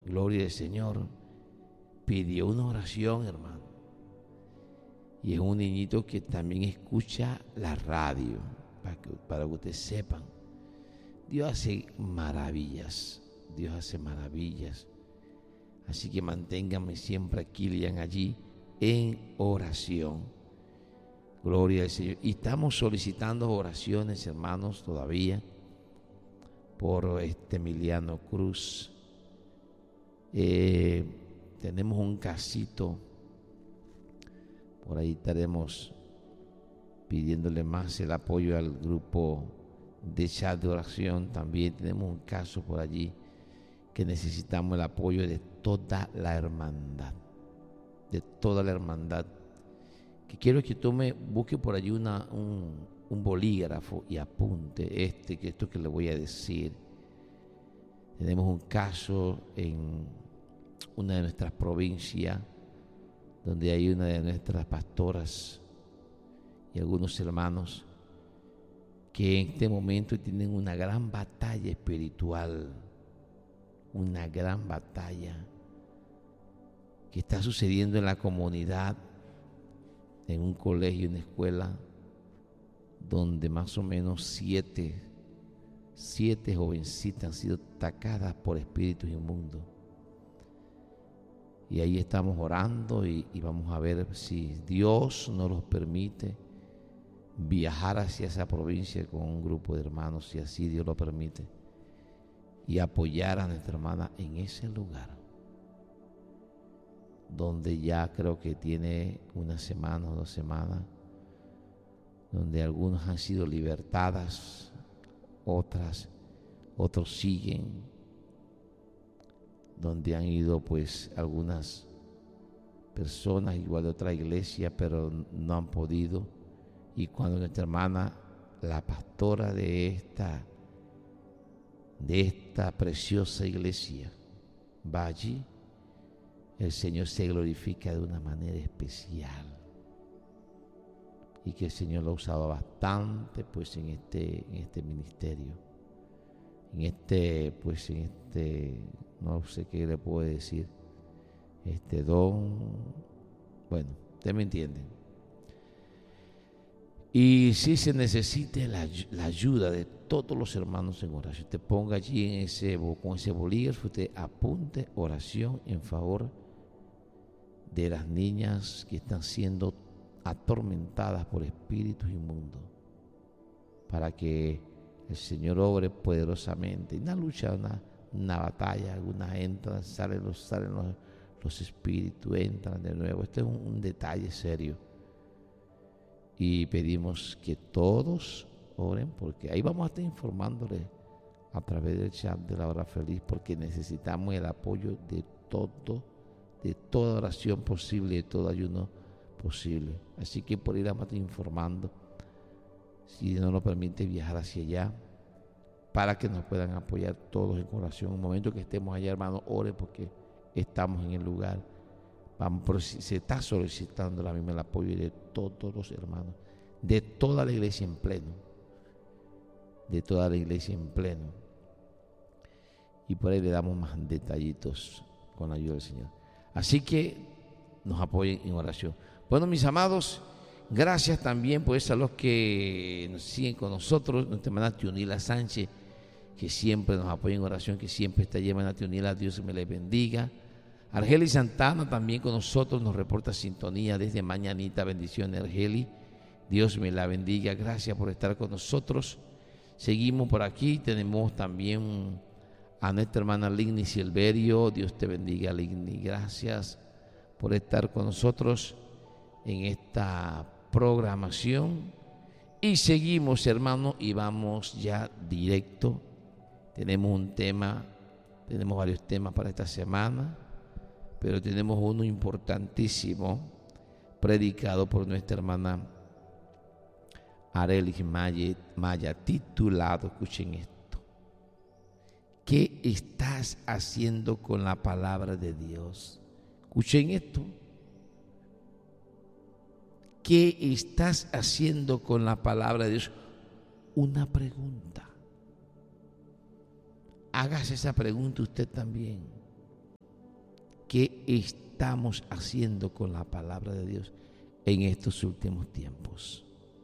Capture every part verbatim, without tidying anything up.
gloria al Señor, pidió una oración, hermano. Y es un niñito que también escucha la radio, para que, para que ustedes sepan. Dios hace maravillas, Dios hace maravillas. Así que manténganme siempre aquí, lean allí, en oración. Gloria al Señor. Y estamos solicitando oraciones, hermanos, todavía, por este Emiliano Cruz. Eh, tenemos un casito, por ahí estaremos pidiéndole más el apoyo al grupo de chat de oración. También tenemos un caso por allí que necesitamos el apoyo de toda la hermandad, de toda la hermandad. Que quiero que tú me busques por allí una, un, un bolígrafo y apunte este, que esto que le voy a decir. Tenemos un caso en una de nuestras provincias, donde hay una de nuestras pastoras y algunos hermanos que en este momento tienen una gran batalla espiritual, una gran batalla que está sucediendo en la comunidad, en un colegio, una escuela, donde más o menos siete, siete jovencitas han sido atacadas por espíritus inmundos. Y ahí estamos orando y, y vamos a ver si Dios nos los permite viajar hacia esa provincia con un grupo de hermanos, si así Dios lo permite, y apoyar a nuestra hermana en ese lugar, donde ya creo que tiene una semana o dos semanas, donde algunos han sido libertadas, otras, otros siguen, donde han ido pues algunas personas igual de otra iglesia, pero no han podido. Y cuando nuestra hermana, la pastora de esta, de esta preciosa iglesia, va allí, el Señor se glorifica de una manera especial. Y que el Señor lo ha usado bastante pues en este, en este ministerio, en este, pues en este, no sé qué le puedo decir, este don, bueno, ustedes me entienden. Y si se necesite la, la ayuda de todos los hermanos en oración, usted ponga allí en ese, con ese bolígrafo, usted apunte oración en favor de las niñas que están siendo atormentadas por espíritus inmundos, para que el Señor obre poderosamente. Una lucha, una, una batalla, algunas entran, salen los, salen los, los espíritus, entran de nuevo. Este es un, un detalle serio. Y pedimos que todos oren, porque ahí vamos a estar informándoles a través del chat de la hora feliz, porque necesitamos el apoyo de todo, de toda oración posible, de todo ayuno posible. Así que por ahí vamos a estar informando, si no nos permite viajar hacia allá, para que nos puedan apoyar todos en oración. En un momento que estemos allá, hermanos, oren, porque estamos en el lugar. Vamos, pero se está solicitando la misma el apoyo de todos los hermanos, de toda la iglesia en pleno, de toda la iglesia en pleno. Y por ahí le damos más detallitos con la ayuda del Señor. Así que nos apoyen en oración. Bueno, mis amados, gracias también pues a los que nos siguen con nosotros, nuestra hermana Tionila Sánchez, que siempre nos apoya en oración, que siempre está llena de Tionila, Dios me les bendiga. Argeli Santana también con nosotros nos reporta sintonía desde mañanita. Bendiciones, Argeli, Dios me la bendiga, gracias por estar con nosotros. Seguimos por aquí, tenemos también a nuestra hermana Ligny Silverio. Dios te bendiga, Ligny, gracias por estar con nosotros en esta programación. Y seguimos, hermanos, y vamos ya directo. Tenemos un tema, tenemos varios temas para esta semana, pero tenemos uno importantísimo, predicado por nuestra hermana Arelis Maya, Maya, titulado, escuchen esto: ¿qué estás haciendo con la palabra de Dios? Escuchen esto. ¿Qué estás haciendo con la palabra de Dios? Una pregunta. Hágase esa pregunta usted también. qué estamos haciendo con la palabra de Dios en estos últimos tiempos.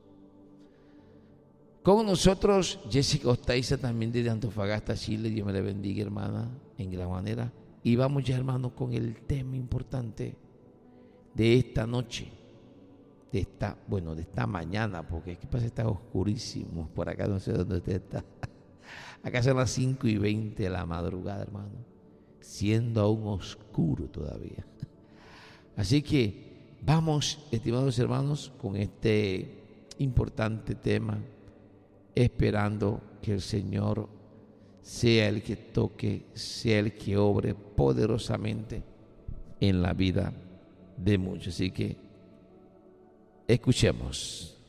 Con nosotros Jessica Ostaiza, también desde Antofagasta, Chile. Dios me le bendiga, hermana, en gran manera. Y vamos ya, hermanos, con el tema importante de esta noche, de esta, bueno, de esta mañana, porque es que pasa, está oscurísimo por acá, no sé dónde usted está. Acá son las cinco y veinte de la madrugada, hermano, siendo aún oscuro todavía. Así que vamos, estimados hermanos, con este importante tema, esperando que el Señor sea el que toque, sea el que obre poderosamente en la vida de muchos. Así que escuchemos.